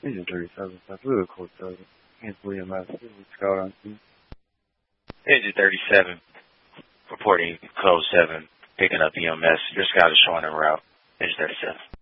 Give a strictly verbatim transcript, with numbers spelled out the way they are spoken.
Engine thirty-seven, that's really close to it. Cancel E M S, Scout on scene. Engine thirty-seven, reporting code seven, picking up E M S. Your Scout is showing en route. Engine thirty-seven.